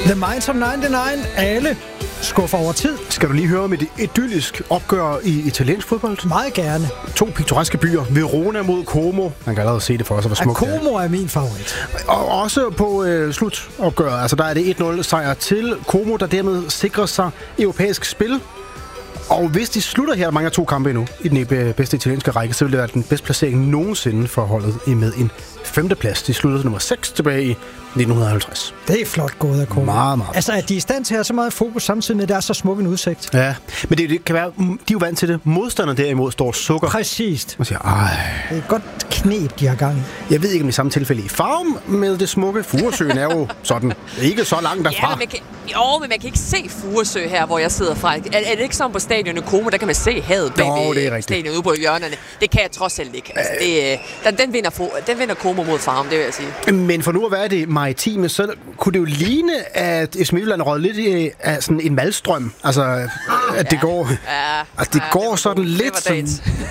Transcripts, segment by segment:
The Minds of 99, alle skuffer over tid. Skal du lige høre om et idyllisk opgør i italiensk fodbold? Meget gerne. 2 piktoreske byer. Verona mod Como. Man kan allerede se det for sig, hvor smukt det er. Como er min favorit. Og også på slutopgøret. Altså der er det 1-0 sejr til Como, der dermed sikrer sig europæisk spil. Og hvis de slutter her, mange 2 kampe endnu i den bedste italienske række, så vil det være den bedste placering nogensinde for holdet med en 5. plads. De sluttede nummer 6 tilbage i 1950. Det er flot gået af Como. Meget, meget. Altså, at de er i stand til at have så meget fokus samtidig med, at der er så smuk en udsigt. Ja, men det kan være, de er jo vant til det. Modstanderen derimod står sukker. Præcist. Og siger, ej. Det er et godt knep, de har gang i. Jeg ved ikke, om i samme tilfælde i Farum med det smukke. Furesøen er jo sådan ikke så langt derfra. Ja, men man kan ikke se Furesø her, hvor jeg sidder fra. Er det ikke sådan på stadion i Como, der kan man se havet bag stadion ude på hjørnerne? Det kan jeg trods alt ikke. Altså, den vinder Como mod Farum, det vil jeg sige. Men for nu at være det maritime, så kunne det jo ligne, at FC Midtjylland rød lidt af sådan en malstrøm. Altså, at det går, går sådan lidt som...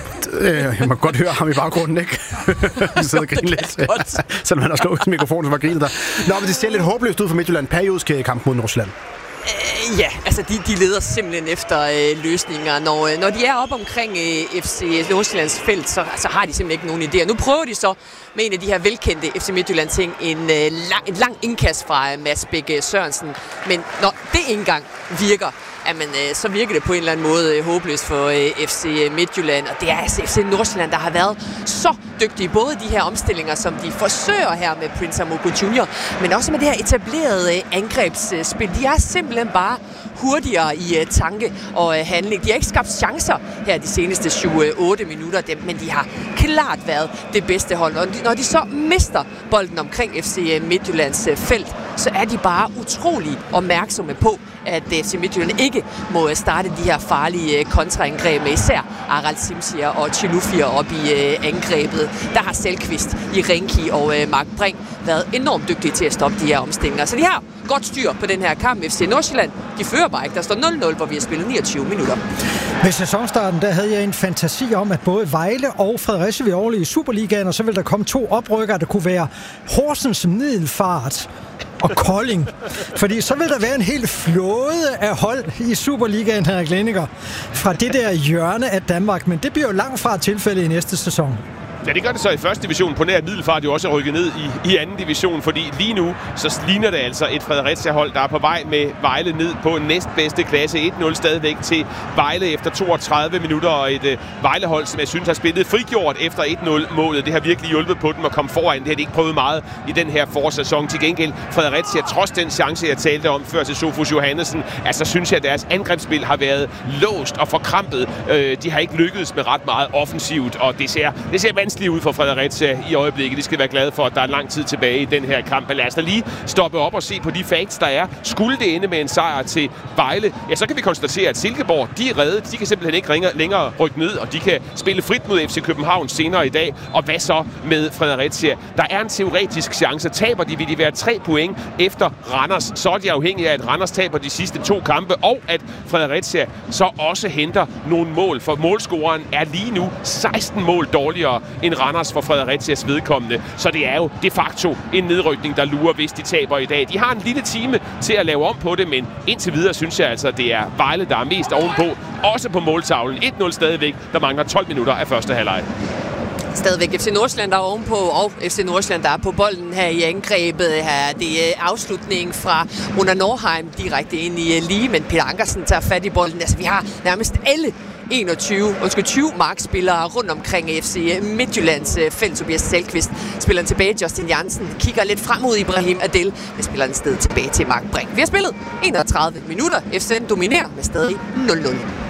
jeg må godt høre ham i baggrunden, ikke? Han sidder og griner lidt. Selvom han har slået mikrofonen, som var grinet der. Nå, men det ser lidt håbløst ud for Midtjylland. Periodisk kamp mod Nordsjælland. Ja, altså de leder simpelthen efter løsninger. Når de er oppe omkring FC Nordsjællands felt, så har de simpelthen ikke nogen idéer. Nu prøver de så med en af de her velkendte FC Midtjylland-ting, en lang indkast fra Mads Bæk Sørensen. Men når det ikke engang virker, så virker det på en eller anden måde håbløst for FC Midtjylland. Og det er altså FC Nordsjælland, der har været så dygtige. Både de her omstillinger, som de forsøger her med Prince Amogo Jr., men også med det her etablerede angrebsspil. De er simpelthen bare hurtigere i tanke og handling. De har ikke skabt chancer her de seneste 7-8 minutter, men de har klart været det bedste hold. Og når de så mister bolden omkring FC Midtjyllands felt, så er de bare utrolig opmærksomme på, at FC Midtjylland ikke må starte de her farlige kontraangreb med især Aral Simsier og Chilufya op i angrebet. Der har Selqvist, Renki og Mark Brink været enormt dygtige til at stoppe de her omstillinger. Så de har godt styr på den her kamp. FC Nordsjælland, de fører bare ikke. Der står 0-0, hvor vi har spillet 29 minutter. Ved sæsonstarten, der havde jeg en fantasi om, at både Vejle og Fredericia ville overleve i Superligaen, og så ville der komme 2 oprykkere, der kunne være Horsens, Middelfart og Kolding. Fordi så vil der være en hel flåde af hold i Superligaen, Henrik Lenniger, fra det der hjørne af Danmark. Men det bliver jo langt fra tilfælde i næste sæson. Ja, det gør det så i første division, på nær Middelfart jo også er rykket ned i anden division, fordi lige nu så ligner det altså et Fredericia-hold, der er på vej med Vejle ned på næstbedste klasse. 1-0 stadigvæk til Vejle efter 32 minutter, og et Vejle-hold, som jeg synes har spillet frigjort efter 1-0-målet. Det har virkelig hjulpet på dem at komme foran. Det har de ikke prøvet meget i den her forårssæson. Til gengæld Fredericia, trods den chance, jeg talte om før til Sofus Johannesen, altså synes jeg, at deres angrebsspil har været låst og forkrampet. De har ikke lykkedes med ret meget offensivt, og det ser vanskeligt ud for Fredericia i øjeblikket. De skal være glade for, at der er lang tid tilbage i den her kamp. Lad os da lige stoppe op og se på de facts, der er. Skulle det ende med en sejr til Vejle, ja, så kan vi konstatere, at Silkeborg, de er reddet. De kan simpelthen ikke længere rykke ned, og de kan spille frit mod FC København senere i dag. Og hvad så med Fredericia? Der er en teoretisk chance. Taber de, vil de være 3 point efter Randers. Så er de afhængige af, at Randers taber de sidste 2 kampe, og at Fredericia så også henter nogle mål. For målscoreren er lige nu 16 mål dårligere end Randers for Fredericias vedkommende. Så det er jo de facto en nedrykning, der lurer, hvis de taber i dag. De har en lille time til at lave om på det, men indtil videre synes jeg altså, at det er Vejle, der er mest ovenpå. Også på måltavlen. 1-0 stadigvæk. Der mangler 12 minutter af første halvleg. Stadigvæk FC Nordsjælland, der er ovenpå, og FC Nordsjælland, der er på bolden her i angrebet. Her det er afslutningen fra Runa Norheim direkte ind i lige, men Peter Ankersen tager fat i bolden. Altså, vi har nærmest alle 20 markspillere rundt omkring FC Midtjyllands felt. Tobias Selqvist spiller tilbage. Justin Jansen kigger lidt frem mod Ibrahim Adel, men spiller en sted tilbage til Mark Brink. Vi har spillet 31 minutter. FC dominerer med stadig 0-0.